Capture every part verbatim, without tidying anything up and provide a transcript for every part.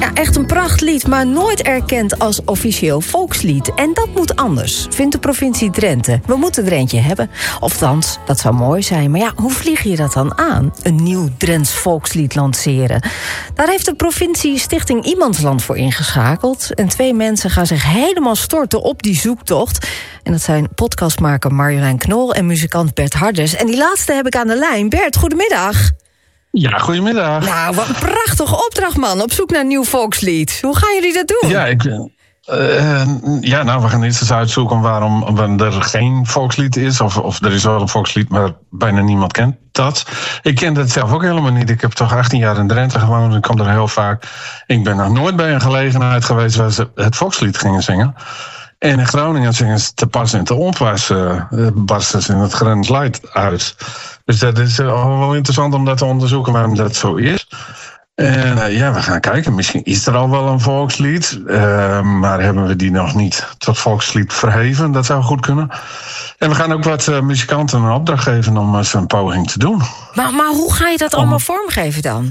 Ja, echt een prachtlied, maar nooit erkend als officieel volkslied. En dat moet anders, vindt de provincie Drenthe. We moeten er eentje hebben. Ofthans, dat zou mooi zijn. Maar ja, hoe vlieg je dat dan aan? Een nieuw Drents volkslied lanceren. Daar heeft de provincie Stichting Iemandsland voor ingeschakeld. En twee mensen gaan zich helemaal storten op die zoektocht. En dat zijn podcastmaker Marjolein Knol en muzikant Bert Harders. En die laatste heb ik aan de lijn. Bert, goedemiddag. Ja, goedemiddag. Nou, wat een prachtige opdracht, man. Op zoek naar een nieuw volkslied. Hoe gaan jullie dat doen? Ja, ik, uh, ja nou, we gaan eerst eens uitzoeken waarom er geen volkslied is. Of, of er is wel een volkslied, maar bijna niemand kent dat. Ik kende het zelf ook helemaal niet. Ik heb toch achttien jaar in Drenthe gewoond. Ik kom er heel vaak. Ik ben nog nooit bij een gelegenheid geweest waar ze het volkslied gingen zingen. En in Groningen zingen ze te pas en te onpas. Uh, barsten ze in het grensluid uit. Dus dat is uh, wel interessant om dat te onderzoeken waarom dat zo is. En uh, ja, we gaan kijken. Misschien is er al wel een volkslied. Uh, maar hebben we die nog niet tot volkslied verheven. Dat zou goed kunnen. En we gaan ook wat uh, muzikanten een opdracht geven om eens een poging te doen. Maar, maar hoe ga je dat om... allemaal vormgeven dan?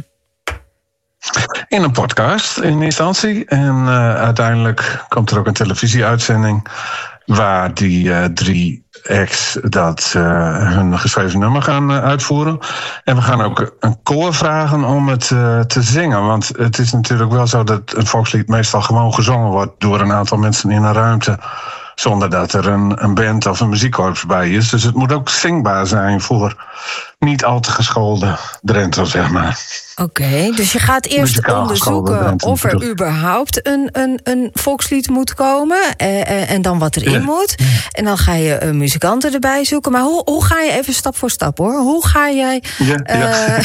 In een podcast in instantie. En uh, uiteindelijk komt er ook een televisieuitzending waar die uh, drie acts dat uh, hun geschreven nummer gaan uh, uitvoeren. En we gaan ook een koor vragen om het uh, te zingen. Want het is natuurlijk wel zo dat een volkslied meestal gewoon gezongen wordt door een aantal mensen in een ruimte, zonder dat er een, een band of een muziekkorps bij is. Dus het moet ook zingbaar zijn voor niet al te geschoolde Drenthe, zeg maar. Oké, okay, dus je gaat eerst Muzikaal onderzoeken Drenthe, of er bedoel. überhaupt een, een, een volkslied moet komen. Eh, en dan wat erin ja. moet. En dan ga je uh, muzikanten erbij zoeken. Maar hoe, hoe ga je, even stap voor stap hoor. Hoe ga jij ja, uh, ja.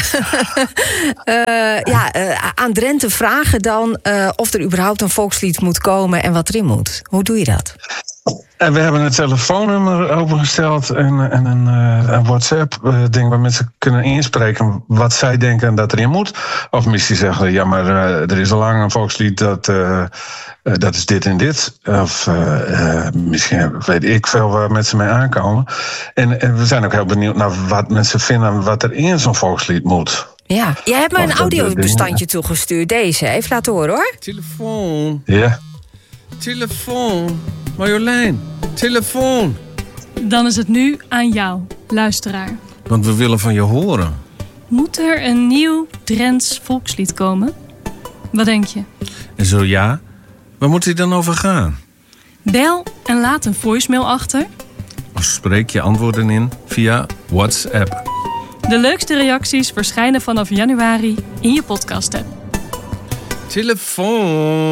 uh, ja, uh, aan Drenthe vragen dan uh, of er überhaupt een volkslied moet komen en wat erin moet? Hoe doe je dat? En we hebben een telefoonnummer opengesteld en, en een, een WhatsApp-ding waar mensen kunnen inspreken wat zij denken dat erin moet. Of misschien zeggen, ja, maar uh, er is al lang een volkslied dat, uh, uh, dat is dit en dit. Of uh, uh, misschien weet ik veel waar mensen mee aankomen. En, en we zijn ook heel benieuwd naar wat mensen vinden wat er in zo'n volkslied moet. Ja, jij hebt mij een audiobestandje toegestuurd. Deze, even laten horen hoor. Telefoon. Ja. Telefoon. Marjolein, telefoon. Dan is het nu aan jou, luisteraar. Want we willen van je horen. Moet er een nieuw Drents volkslied komen? Wat denk je? En zo ja, waar moet hij dan over gaan? Bel en laat een voicemail achter. Of spreek je antwoorden in via WhatsApp. De leukste reacties verschijnen vanaf januari in je podcast-app. Telefoon.